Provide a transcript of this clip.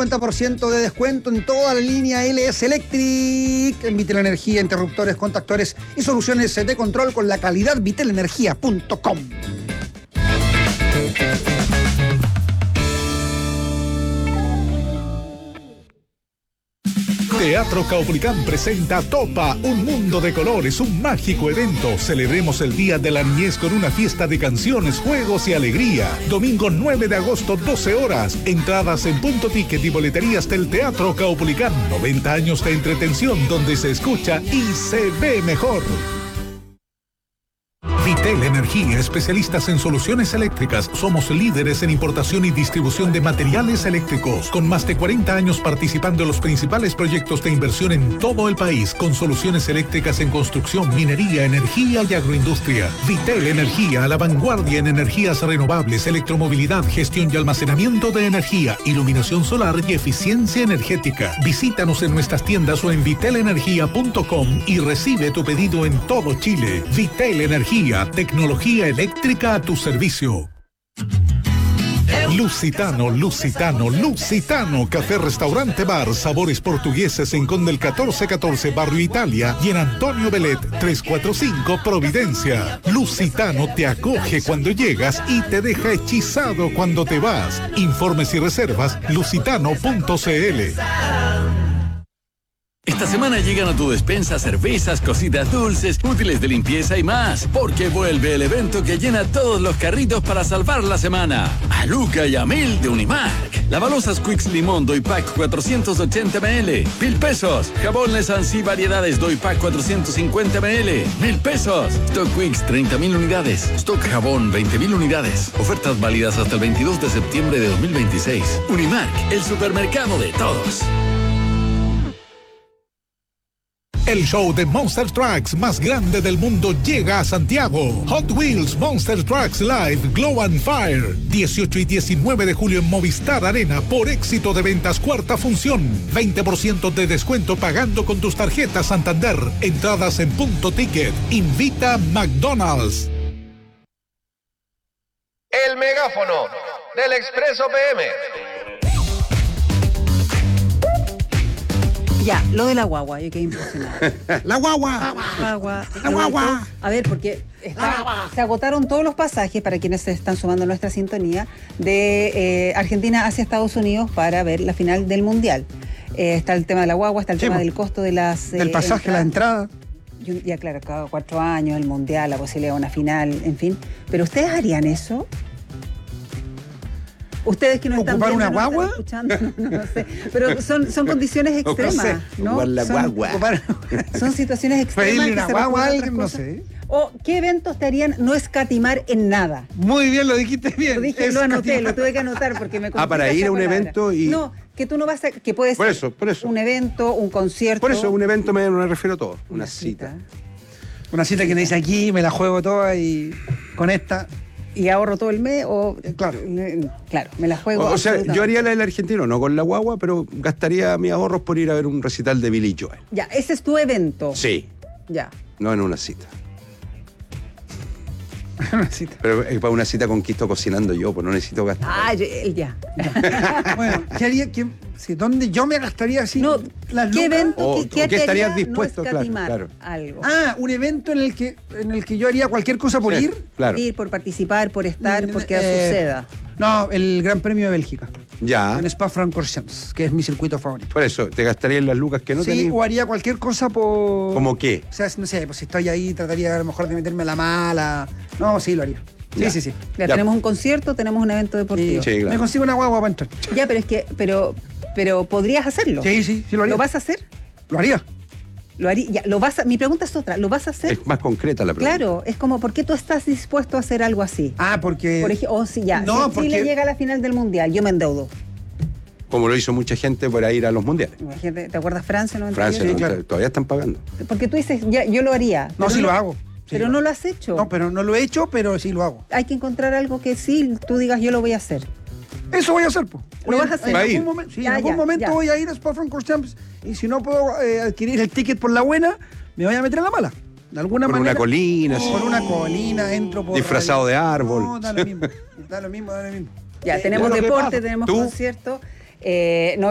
50% de descuento en toda la línea LS Electric. En Vitel Energía, interruptores, contactores y soluciones de control con la calidad vitelenergia.com. Teatro Caupolicán presenta Topa, un mundo de colores, un mágico evento. Celebremos el Día de la Niñez con una fiesta de canciones, juegos y alegría. Domingo 9 de agosto, 12 horas. Entradas en Punto Ticket y boleterías del Teatro Caupolicán. 90 años de entretención donde se escucha y se ve mejor. Vitel Energía, especialistas en soluciones eléctricas. Somos líderes en importación y distribución de materiales eléctricos, con más de 40 años participando en los principales proyectos de inversión en todo el país, con soluciones eléctricas en construcción, minería, energía y agroindustria. Vitel Energía, a la vanguardia en energías renovables, electromovilidad, gestión y almacenamiento de energía, iluminación solar y eficiencia energética. Visítanos en nuestras tiendas o en vitelenergia.com y recibe tu pedido en todo Chile. Vitel Energía, tecnología eléctrica a tu servicio. Lusitano, café, restaurante, bar, sabores portugueses en Conde el 1414, Barrio Italia, y en Antonio Belet 345, Providencia. Lusitano te acoge cuando llegas y te deja hechizado cuando te vas. Informes y reservas, lusitano.cl. Esta semana llegan a tu despensa cervezas, cositas dulces, útiles de limpieza y más, porque vuelve el evento que llena todos los carritos para salvar la semana. A Luca y a Mil de Unimark. Lavalosas Quicks Limón Doy Pack 480 ml, 1,000 pesos. Jabón Lesansi Variedades Doy Pack 450 ml, 1,000 pesos. Stock Quicks 30,000 unidades. Stock Jabón 20,000 unidades. Ofertas válidas hasta el 22 de septiembre de 2026. Unimark, el supermercado de todos. El show de Monster Trucks más grande del mundo llega a Santiago. Hot Wheels Monster Trucks Live Glow and Fire. 18 y 19 de julio en Movistar Arena por éxito de ventas, cuarta función. 20% de descuento pagando con tus tarjetas Santander. Entradas en Punto Ticket. Invita McDonald's. El megáfono del Expreso PM. Ya, lo de la guagua, yo quedé impresionada. ¡La guagua! La guagua. A ver, porque se agotaron todos los pasajes para quienes se están sumando a nuestra sintonía de Argentina hacia Estados Unidos para ver la final del Mundial. Está el tema de la guagua, está el tema del costo de las... del pasaje, la entrada. Ya, claro, cada 4 años, el Mundial, la posibilidad de una final, en fin. ¿Pero ustedes harían eso? Ustedes que no están viendo, una guagua, no están escuchando, no sé, pero son condiciones extremas, ¿no? La guagua. Son situaciones extremas. Pedirle una guagua a alguien, no sé. ¿O qué eventos te harían no escatimar en nada? Muy bien, lo dijiste bien. Lo anoté, lo tuve que anotar porque me confundí. Para ir a un evento y... No, que tú no vas a... Que puede ser por eso. Un evento, un concierto... Por eso, un evento me refiero a todo. Una cita. Una cita que me dice aquí, me la juego toda y con esta... ¿Y ahorro todo el mes? Claro, me la juego. O sea, yo haría la del argentino, no con la guagua, pero gastaría mis ahorros por ir a ver un recital de Billy Joel. Ya, ese es tu evento. Sí. Ya. No en una cita. Pero para una cita conquisto cocinando yo, pues no necesito gastar. Ya. Bueno, ¿qué haría? ¿Dónde yo me gastaría así? No, ¿qué evento? ¿Qué estarías dispuesto? No claro. Algo. Un evento en el que yo haría cualquier cosa por ir. Claro. Por ir, por participar, por estar, porque suceda. No, el Gran Premio de Bélgica. Ya. En Spa-Francorchamps, que es mi circuito favorito. Por eso, te gastarías las lucas que no tenías. Sí, o haría cualquier cosa por... ¿Cómo qué? O sea, no sé, pues si estoy ahí, trataría a lo mejor de meterme a la mala. No, sí, lo haría. Sí. Ya. Tenemos un concierto, tenemos un evento deportivo. Sí, claro. Me consigo una guagua para entrar. Ya, pero podrías hacerlo. Sí, lo haría. ¿Lo vas a hacer? Lo haría. Lo haría. Ya, mi pregunta es otra. ¿Lo vas a hacer? Es más concreta la pregunta. Claro, es como, ¿por qué tú estás dispuesto a hacer algo así? Porque... si Chile llega a la final del Mundial, yo me endeudo. Como lo hizo mucha gente para ir a los mundiales. Imagínate, ¿te acuerdas Francia? Francia, claro. Todavía están pagando. Porque tú dices, yo lo haría. No, sí lo hago. Pero no lo has hecho. No, pero no lo he hecho, pero sí lo hago. Hay que encontrar algo que sí, tú digas, yo lo voy a hacer. Eso voy a hacer, pues. ¿Lo vas a hacer? En algún momento voy a ir a Spa-Francorchamps y si no puedo adquirir el ticket por la buena, me voy a meter a la mala. De alguna manera. Por una colina. Por una colina, entro por... Disfrazado de árbol. No, da lo mismo. Ya, tenemos deporte, tenemos concierto.